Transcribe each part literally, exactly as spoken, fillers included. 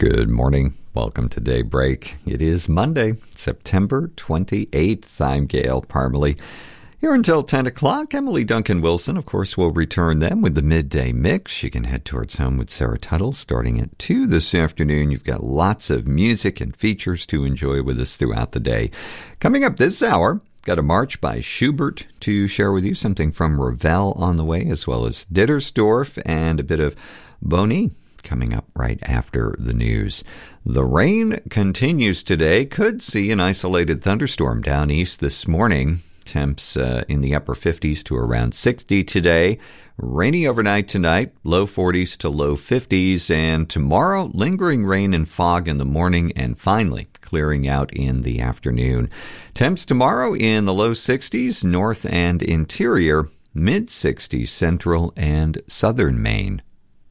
Good morning. Welcome to Daybreak. It is Monday, September twenty-eighth. I'm Gail Parmalee. Here until ten o'clock, Emily Duncan Wilson, of course, will return them with the midday mix. You can head towards home with Sarah Tuttle starting at two this afternoon. You've got lots of music and features to enjoy with us throughout the day. Coming up this hour, got a march by Schubert to share with you, something from Ravel on the way, as well as Dittersdorf and a bit of Boney coming up right after the news. The rain continues today. Could see an isolated thunderstorm down east this morning. Temps uh, in the upper fifties to around sixty today. Rainy overnight tonight, low forties to low fifties. And tomorrow, lingering rain and fog in the morning and finally clearing out in the afternoon. Temps tomorrow in the low sixties, north and interior, mid sixties, central and southern Maine.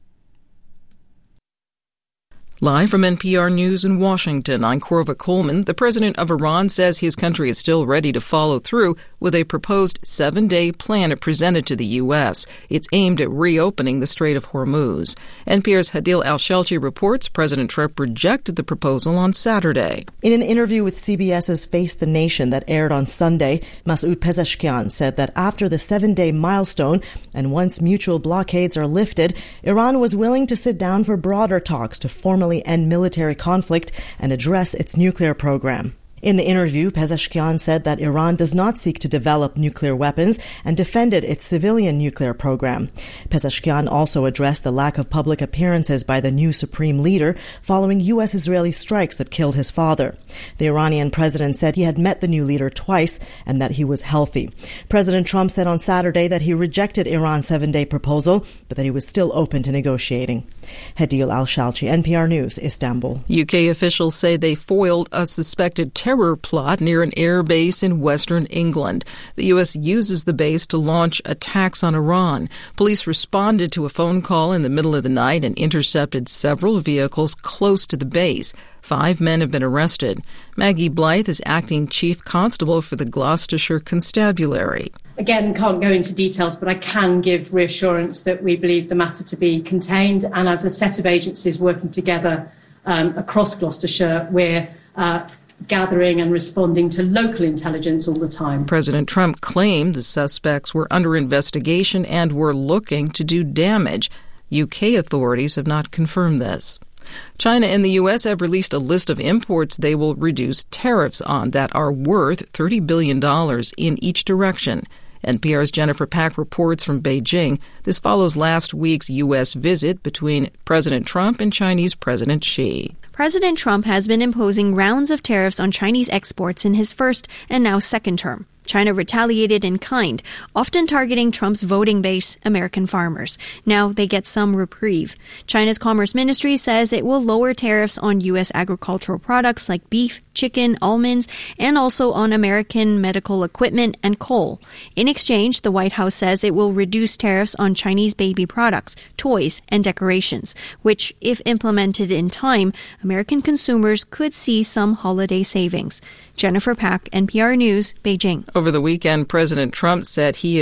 Live from N P R News in Washington, I'm Corva Coleman. The president of Iran says his country is still ready to follow through with a proposed seven-day plan it presented to the U S. It's aimed at reopening the Strait of Hormuz. N P R's Hadil Al-Shelchi reports President Trump rejected the proposal on Saturday. In an interview with C B S's Face the Nation that aired on Sunday, Masoud Pezeshkian said that after the seven-day milestone and once mutual blockades are lifted, Iran was willing to sit down for broader talks to formally end military conflict and address its nuclear program. In the interview, Pezeshkian said that Iran does not seek to develop nuclear weapons and defended its civilian nuclear program. Pezeshkian also addressed the lack of public appearances by the new supreme leader following U S-Israeli strikes that killed his father. The Iranian president said he had met the new leader twice and that he was healthy. President Trump said on Saturday that he rejected Iran's seven-day proposal, but that he was still open to negotiating. Hadil Al-Shalchi, N P R News, Istanbul. U K officials say they foiled a suspected terror terror plot near an air base in western England. The U S uses the base to launch attacks on Iran. Police responded to a phone call in the middle of the night and intercepted several vehicles close to the base. Five men have been arrested. Maggie Blythe is acting chief constable for the Gloucestershire Constabulary. Again, can't go into details, but I can give reassurance that we believe the matter to be contained. And as a set of agencies working together um, across Gloucestershire, we're uh, gathering and responding to local intelligence all the time. President Trump claimed the suspects were under investigation and were looking to do damage. U K authorities have not confirmed this. China and the U S have released a list of imports they will reduce tariffs on that are worth thirty billion dollars in each direction. N P R's Jennifer Pack reports from Beijing. This follows last week's U S visit between President Trump and Chinese President Xi. President Trump has been imposing rounds of tariffs on Chinese exports in his first and now second term. China retaliated in kind, often targeting Trump's voting base, American farmers. Now they get some reprieve. China's Commerce Ministry says it will lower tariffs on U S agricultural products like beef, chicken, almonds, and also on American medical equipment and coal. In exchange, the White House says it will reduce tariffs on Chinese baby products, toys, and decorations, which, if implemented in time, American consumers could see some holiday savings. Jennifer Pack, N P R News, Beijing. Over the weekend, President Trump said he